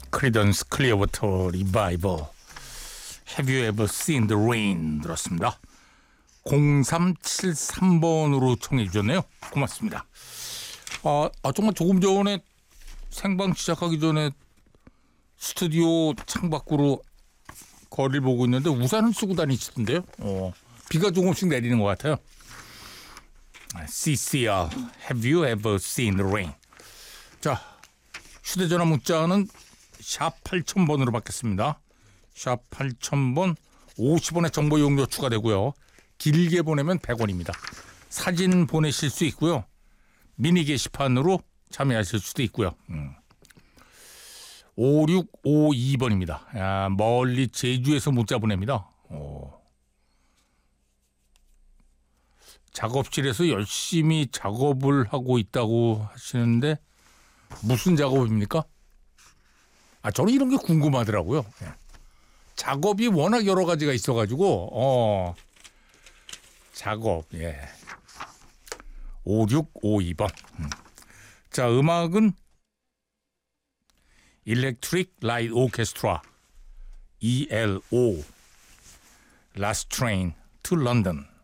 크리던스 클리어워터 리바이벌 Have you ever seen the rain 들었습니다. 0373번으로 청해 주셨네요. 고맙습니다. 정말 조금 전에 생방 시작하기 전에 스튜디오 창밖으로 거리를 보고 있는데 우산을 쓰고 다니시던데요. 비가 조금씩 내리는 것 같아요. CCR Have you ever seen the rain? 자, 휴대전화 문자는 샵 8000번으로 받겠습니다. 샵 8000번 50원의 정보 이용료 추가되고요. 길게 보내면 100원입니다. 사진 보내실 수 있고요. 미니 게시판으로 참여하실 수도 있고요. 5652번입니다. 멀리 제주에서 문자 보냅니다. 작업실에서 열심히 작업을 하고 있다고 하시는데 무슨 작업입니까? 저는 이런 게 궁금하더라고요. 작업이 워낙 여러 가지가 있어가지고 작업 5652번. 자, 음악은 Electric Light Orchestra ELO Last Train to London.